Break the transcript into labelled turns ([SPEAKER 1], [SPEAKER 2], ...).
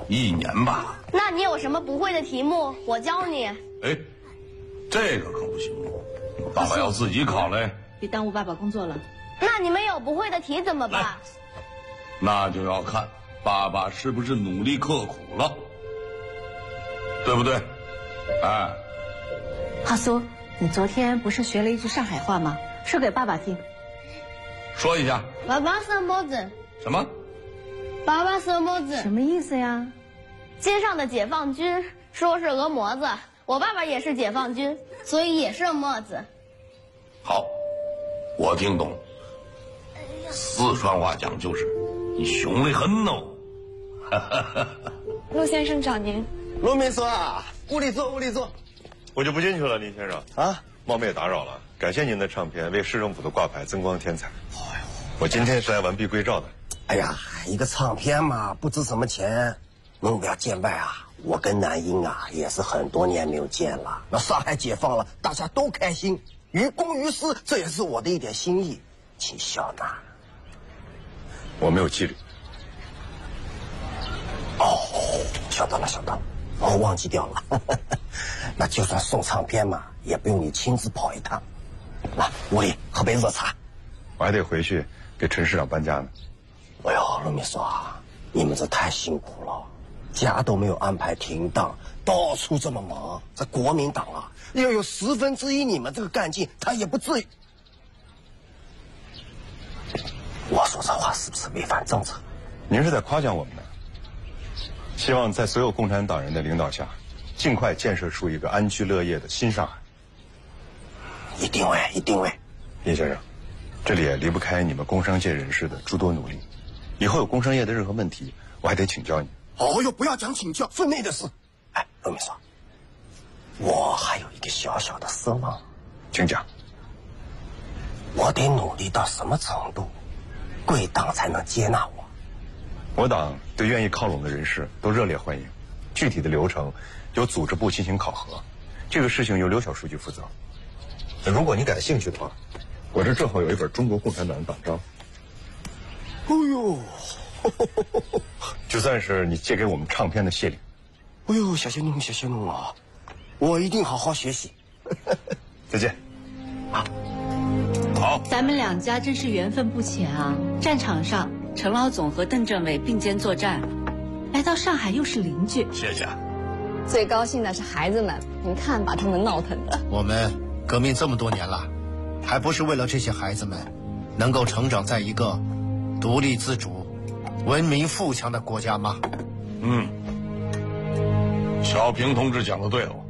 [SPEAKER 1] 1年吧。
[SPEAKER 2] 那你有什么不会的题目，我教你。
[SPEAKER 1] 哎，这个可不行，爸爸要自己考嘞。
[SPEAKER 3] 别耽误爸爸工作了。
[SPEAKER 2] 那你们有不会的题怎么办？
[SPEAKER 1] 那就要看爸爸是不是努力刻苦了，对不对？哎，
[SPEAKER 3] 哈苏，你昨天不是学了一句上海话吗？说给爸爸听。
[SPEAKER 1] 说一下。
[SPEAKER 2] 爸爸是么子？
[SPEAKER 1] 什么？
[SPEAKER 2] 爸爸是么子？
[SPEAKER 3] 什么意思呀？
[SPEAKER 2] 街上的解放军说是鹅模子，我爸爸也是解放军，所以也是么子。
[SPEAKER 1] 好，我听懂。四川话讲就是你凶得很哦。
[SPEAKER 4] 陆先生找您。
[SPEAKER 5] 陆秘书啊，屋里坐，屋里坐。
[SPEAKER 6] 我就不进去了，林先生
[SPEAKER 5] 啊，
[SPEAKER 6] 冒昧打扰了。感谢您的唱片为市政府的挂牌增光添彩。我今天是来完璧归赵的。
[SPEAKER 5] 哎呀，一个唱片嘛，不值什么钱。您不要见外啊，我跟南英啊也是很多年没有见了。那上海解放了，大家都开心，于公于私，这也是我的一点心意，请笑纳。
[SPEAKER 6] 我没有纪律。
[SPEAKER 5] 哦，晓得了，晓得了，我忘记掉了。那就算送唱片嘛，也不用你亲自跑一趟。来，屋里喝杯热茶。
[SPEAKER 6] 我还得回去给陈市长搬家呢。
[SPEAKER 5] 哎呦，陆秘书啊，你们这太辛苦了，家都没有安排停当，到处这么忙。这国民党啊，要有1/10你们这个干劲，他也不至于。我说这话是不是违反政策？
[SPEAKER 6] 您是在夸奖我们呢？希望在所有共产党人的领导下，尽快建设出一个安居乐业的新上海。
[SPEAKER 5] 一定会，一定会。
[SPEAKER 6] 林先生，这里也离不开你们工商界人士的诸多努力。以后有工商业的任何问题，我还得请教你。
[SPEAKER 5] 哦哟，不要讲请教，分内的事。哎，陆秘书，我还有一个小小的奢望，
[SPEAKER 6] 请讲。
[SPEAKER 5] 我得努力到什么程度，贵党才能接纳我？
[SPEAKER 6] 我党对愿意靠拢的人士都热烈欢迎，具体的流程由组织部进行考核，这个事情由刘小书记负责。如果你感兴趣的话，我这正好有一本中国共产党的党章。
[SPEAKER 5] 哎呦，
[SPEAKER 6] 就算是你借给我们唱片的谢礼。
[SPEAKER 5] 哎呦，小仙奴，小仙奴啊，我一定好好学习。
[SPEAKER 6] 再见。
[SPEAKER 1] 好，
[SPEAKER 3] 咱们两家真是缘分不浅啊！战场上，陈老总和邓政委并肩作战，来到上海又是邻居。
[SPEAKER 1] 谢谢。
[SPEAKER 4] 最高兴的是孩子们，您看把他们闹腾的。
[SPEAKER 7] 我们革命这么多年了，还不是为了这些孩子们能够成长在一个独立自主、文明富强的国家吗？
[SPEAKER 1] 小平同志讲得对哦，